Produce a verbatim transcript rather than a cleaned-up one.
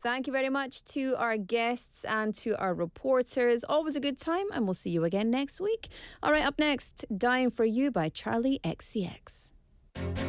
Thank you very much to our guests and to our reporters. Always a good time, and we'll see you again next week. All right, up next, Dying for You by Charlie X C X.